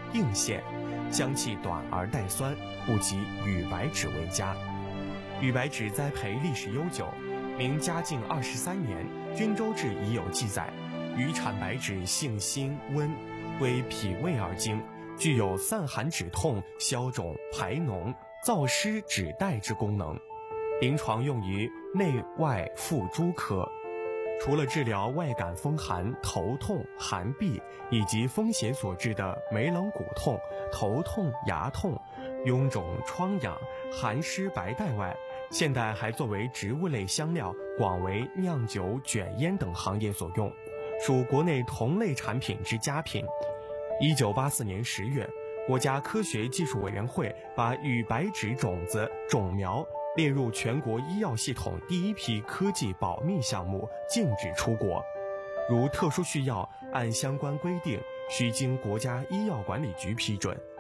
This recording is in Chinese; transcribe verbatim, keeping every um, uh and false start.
应线，香气短而带酸，不及羽白芷为佳。羽白芷栽培历史悠久，明嘉靖二十三年，《均州志》已有记载，羽产白芷性辛温，归脾胃而经，具有散寒止痛、消肿排脓、燥湿止带之功能，临床用于内外妇诸科。除了治疗外感风寒、头痛、寒痹以及风邪所致的眉棱骨痛、头痛、牙痛、臃肿、疮疡、寒湿白带外，现代还作为植物类香料，广为酿酒、卷烟等行业所用，属国内同类产品之佳品。一九八四年十月，国家科学技术委员会把羽白芷种子、种苗列入全国医药系统第一批科技保密项目，禁止出国。如特殊需要，按相关规定，需经国家医药管理局批准。